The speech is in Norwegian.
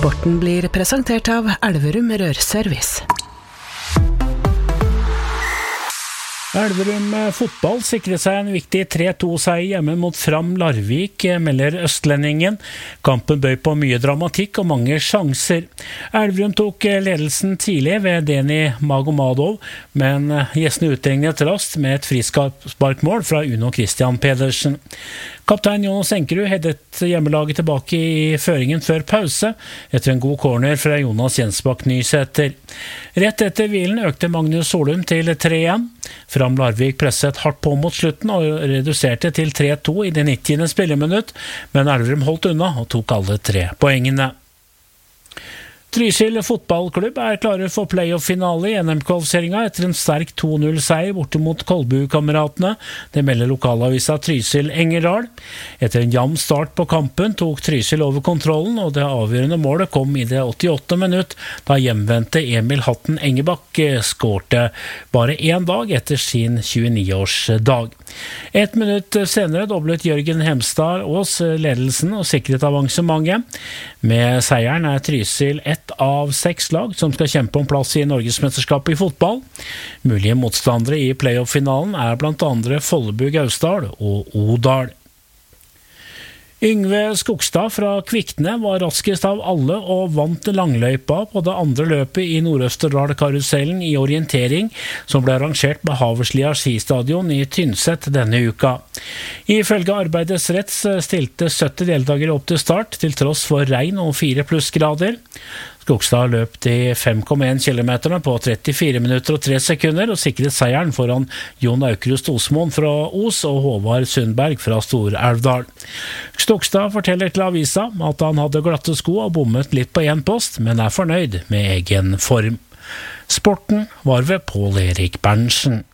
Sporten blir presentert av Elverum Rørservice. Elverum fotball sikret seg en viktig 3-2-seier hjemme mot Fram Larvik, melder Østlendingen. Kampen bøy på mye dramatikk og mange sjanser. Elverum tok ledelsen tidlig ved Deni Magomadov, men gjestene utregnet raskt med et frisparkmål fra Uno Christian Pedersen. Kaptein Jonas Enkerud headet hjemmelaget tilbake i føringen før pause, etter en god corner fra Jonas Jensbakk Nysæter. Rett etter hvilen økte Magnus Solum til 3-1. Fram Larvik presset hardt på mot slutten og reduserte til 3-2 i det 90. spilleminutt, men Elverum holdt unna og tok alle 3 poengene. Trysil fotballklubb klare for playoff-finale i NM-kvalifiseringen etter en sterk 2-0-seier borte mot Kolbu-kameratene. Det melder lokalavisa Trysil Engerdal. Etter en jevn start på kampen tok Trysil over kontrollen, og det avgjørende målet kom i det 88. minutt, da hjemvendte Emil Hatten Engebakk skårte bare en dag etter sin 29-årsdag. 1 minutt senere doblet Jørgen Hemstad Aas ledelsen og sikret avansementet. Med seieren Trysil ett av 6 lag som skal kjempe om plass i Norgesmesterskapet i fotball. Mulige motstandere i playoff-finalen blant andre Follebu Gausdal og Odal. Yngve Skogstad fra Kvikne var raskest av alle og vant langløypa på det andre løpet i Nord-Østerdal-karusellen i orientering, som ble arrangert med Haverslia skistadion i Tynset denne uka. Ifølge Arbeidets Retts stilte 70 deltakere opp til start, til tross for regn og 4 plussgrader. Skogstad løp de 5,1 kilometerne på 34 minutter og 3 sekunder og sikret seieren foran Jon Aukrust Osmoen fra Os og Håvard Sundberg fra Stor-Elvdal. Skogstad forteller til avisa at han hadde glatte sko og bommet litt på en post, men fornøyd med egen form. Sporten var ved Pål Erik Berntsen.